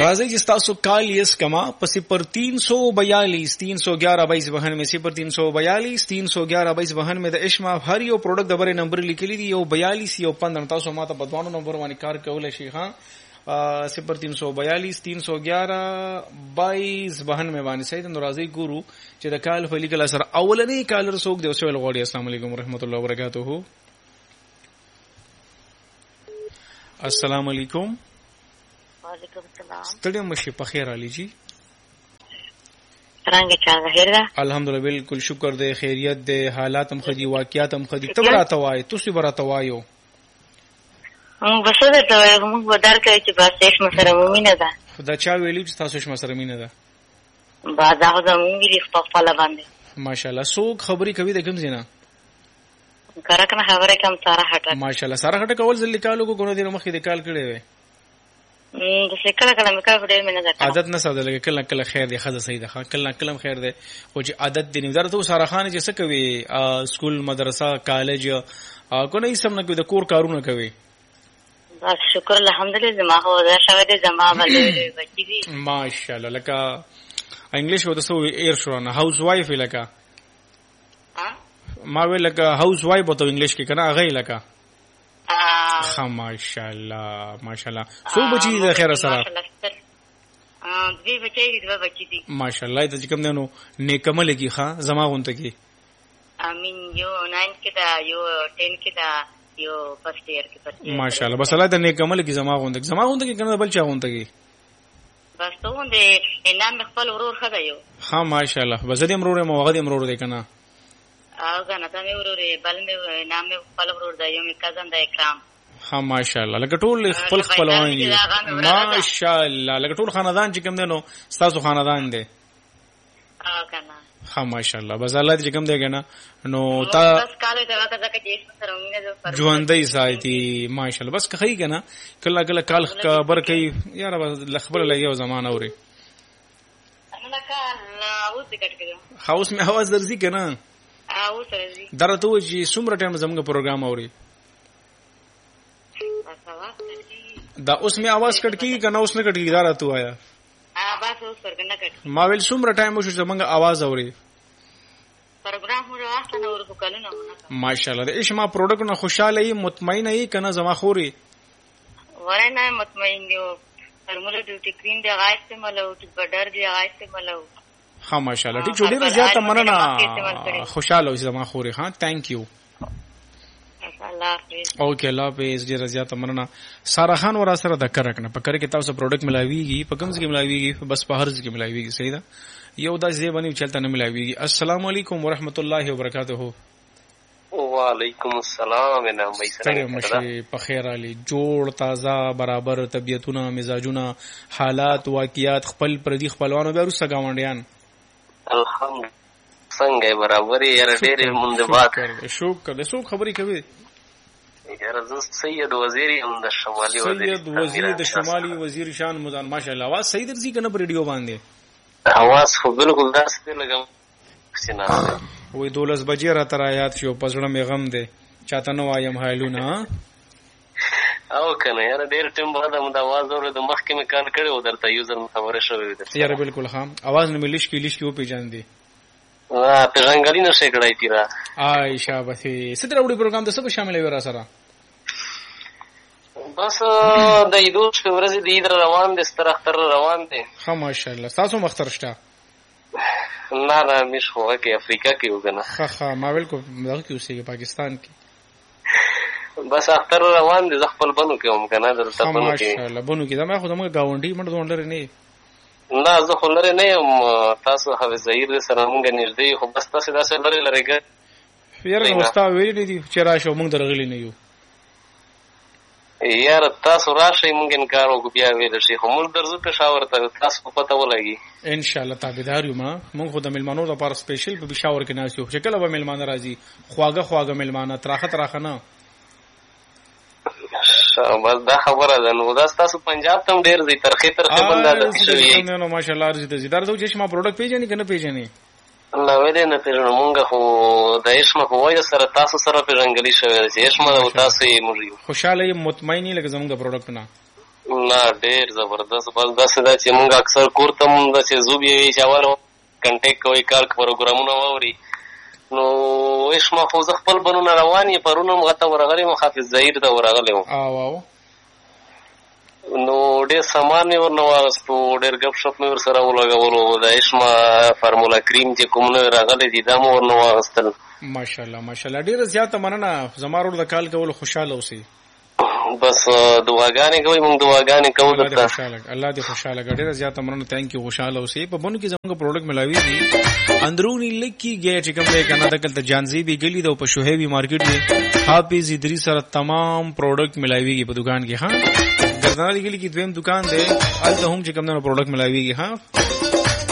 राजी जी तासो call yes कमा पसी पर 342 311 22 में 0342 311 22 में द इश्मा हर यो प्रोडक्ट दबरे नंबर लिखली दी यो 42 यो 15 तासो माता बदवानो नंबर वानी कार कौले शेखा 0342 311 22 में वानी सही तो राजी गुरु जे काल फलिकल असर अवलनी कालर सोक दे ओसे लगोडी अस्सलाम वालेकुम रहमतुल्लाहि व बरकातहू अस्सलाम वालेकुम वालेकुम सलाम ستړي مشي په خیر علي جی څنګه چا غیر ده الحمدلله بالکل شکر دے خیریت دے حالات هم خدي واقعات هم خدي تبرا توای تاسو برا توایو بس ده ته موږ ودار کوي چې بس هیڅ مسره مومینه ده خدا چا ویلی چې تاسو شمه سره مینه ده بعد هغه زموږ لري خپل باندې ماشاءالله سو خبري کوي د کوم زینا کارکنه خبره کوم ساره هټه ماشاءالله ساره هټه کول ځل کالو کو غونډه د مخې د کال کړي وي د څکل کله مې کار ډېر مې نه ده عادت نه ساده لګي کله کله خیر دی خزه صحیح ده کله کله خیر دی او چې عادت دی نظر ته ساره خان چې څه کوي سکول مدرسه کالج کو نه سم نه کوي د کور کارونه کوي بس شکر الحمدلله ما هو دا شوه دې زما باندې بچی دي ماشاءالله لکه انګلیش وته سو ایر شو نه هاوس وایف لکه ما وی لکه هاوس وایف وته انګلیش کې کنه هغه لکه ماشاءالله ماشاءالله سو بچی د خیر سره دوی بچی دي ماشاءالله ته کوم دنو نیکمل کی ښا زما غونته کی امين یو 9 کې دا یو 10 کې دا یو فرست ایئر کې ماشاءالله بس الله د نیکمل کی زما غونته کی کنه بل چا غونته کی بس ته ونده انام خپل ورور خدا یو ها ماشاءالله بس دې امرور مو غدي امرور دی کنه اغه نه ته ورور بل مې نام خپل ورور دی یو مې کزن د اکرام ها ماشاءالله لکه ټول خپل خپلوان دي ماشاءالله لکه ټول خاندان چې کوم دنو تاسو خاندان دي کنه ها ماشاءالله بس الله دې کوم دی کنه نو تا بس کاله دا وکړه چې یې سره مونږ ژوندۍ ساتي ماشاءالله بس کوي کنه کله کله کال خبر کوي یار خبر لګي او زمانہ اوري انا کال اوس دې کټ کړو هاوس می आवाज درځي کنه اوس درځي درته و چې څومره ټایم زموږ پروګرام اوري دا اوس می आवाज کټ کی کنه اوس نه کټ کی دا راته وایا بس اوس ورګنه کټ ما ویل څومره ټایم وشو زموږ आवाज اوري پروګرام هو راځه نو ورکو کلونه ماشاءالله د اشما پروډکټ نه خوشاله ای مطمئن ای کنه زما خوري ورنه مطمئن دیو فرموله ډیوټي کریم دی غا استعمال او چې بډر دی غا استعمال ها ماشاءالله ټیک ډیر زیاته مننه خوشاله اوسې زما خوري ها ثانک یو اوکے الله حافظ ډیر زیاته مننه سارا خان ورا سره د کرک نه پکره کې تاسو پروډکټ ملاویږي په کوم ځای کې ملاویږي بس په هر ځای کې ملاویږي صحیح ده یو دا ځای باندې چلته نه ملاویږي السلام علیکم ورحمت الله وبرکاتہ وعلیکم السلام نه مې په خیر علي جوړ تازه برابر طبيعتونه مزاجونه حالات واقعیات خپل پردي خپلوانو بیا رسا گاونډیان الحمدلله څنګه برابر یې ډېر مونږ بات شکر له څوک خبري کوي یاره سید وزیری هم د شمالي وزیر د شمالي وزیر شان مزان ماشاءالله आवाज صحیح درځي کنه په ریډیو باندې आवाज خو بالکل داسې لګم سینا وې 12 بجې را تر آیات شو پزړه مې غم دې چاته نو وایم حالونه او کنه یاره ډېر ټیم بعد هم د आवाज اورې د مخ کې مې کار کړو درته یوزر خبره شوې درته یاره بالکل خام आवाज نه ملش کې او پیجان دي پیژنګلی نشي کړای تیرا عائشہ بثي ستر وړي پروګرام د څه شامل وي را سره بس د ایدو چې ورځې د عید روان دي ستر اختر روان دي ها ماشاءالله تاسو مختر شته نه مش هو کې افریقا کې وګنه ها ما ویل کو دغه کې اوسېږي پاکستان کې بس اختر روان دي خپل بنو کې هم کنه درته بنو کې ماشاءالله بنو کې دا ما خو دمه گاونډي منډه ډونډر نه نه زه خو لري نه یم تاسو حافظ ظهیر سره مونږ نږدې خو بس تاسو داسې لري ګر یاره نو ستا ویل نه دي چې راشو مونږ درغلی نه یو یاره تاسو راشئ مونږ انکار وکړو بیا ویل شي خو مونږ درځو پېښور ته تاسو په پته ولګي ان شاء الله تابعدار یو ما مونږ خو د ملمانو لپاره سپیشل په پېښور کې ناس یو چې کله به ملمانه راځي خواږه ملمانه تراخه نه بس دا خبره ده نو دا تاسو پنجاب ته ډیر زی ترخه بنداده شوی نو ماشاءالله ارزه زیدار ته چې ما پروډکټ پیژنې کنه پیژنې الله ویلې نه پیژنو مونږ خو د اسمه په وایي سره تاسو سره پیژنګلی شوی چې اسمه او تاسو یې مونږ خوشاله مطمئنی لکه زموږ پروډکټ نه نه ډېر زبردست. بس داسې ده چې موږ اکثر کور ته هم داسې زوب یې چې اول کنټیکټ کوئ کال پروګرامونه واوري. نو اشما خو زه خپل بنونه روان یې پرون هم هغه ته ورغلی وم، حافظ ظهیر ته ورغلی وم. نو ډېر سامان مې ورنه واغستو، ډېر ګپ شپ مې ورسره ولګولو. د اشما فارمولا کریم چې کوم نوی راغلی دي دا مې ورنه واغستل. ماشاءالله ماشاءالله ډېره زیاته مننه. زما ورور د کال کولو خوشحاله اوسئ. بس دعاګانې کوئ، موږ دعاګانې کوو درته. الله دې خوشحاله کړي. ډېره زیاته مننه. تھینک یو. خوشحاله اوسئ. په بونو کې زموږ پروډکټ ملاویږي اندرونی لکی گیا چې کوم دی کنه دکل ته جانزیبی گلی دا په شوهیبی مارکیټ کې حافظ ادری سره تمام پروډکټ ملاویږي په دکان کې. ها ګردانه لګلی کې دویم دکان دی، الته هم چې کوم نه پروډکټ ملاویږي. ها